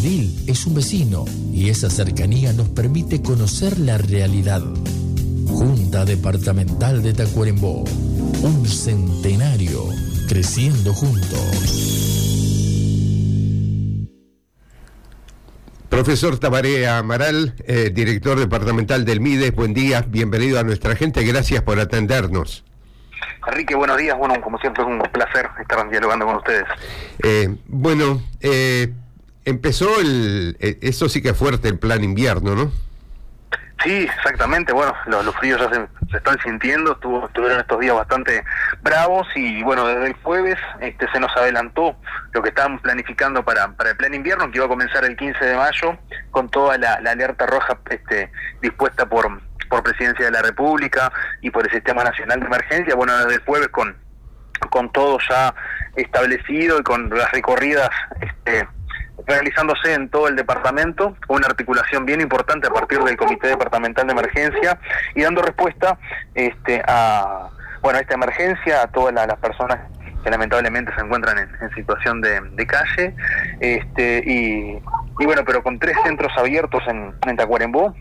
edil es un vecino y esa cercanía nos permite conocer la realidad. Junta Departamental de Tacuarembó, un centenario creciendo juntos. Profesor Tabaré Amaral, director departamental del MIDES, buen día, bienvenido a nuestra gente, gracias por atendernos. Enrique, buenos días, bueno, como siempre es un placer estar dialogando con ustedes. Empezó eso sí que es fuerte, el plan invierno, ¿no? Sí, exactamente, bueno, los fríos ya se están sintiendo, estuvieron estos días bastante bravos y bueno, desde el jueves se nos adelantó lo que estábamos planificando para el plan invierno, que iba a comenzar el 15 de mayo, con toda la alerta roja dispuesta por Presidencia de la República y por el Sistema Nacional de Emergencia. Bueno, desde el jueves con todo ya establecido y con las recorridas realizándose en todo el departamento, una articulación bien importante a partir del Comité Departamental de Emergencia y dando respuesta a esta emergencia, a todas las personas que lamentablemente se encuentran en situación de calle, y bueno, pero con 3 centros abiertos en Tacuarembó,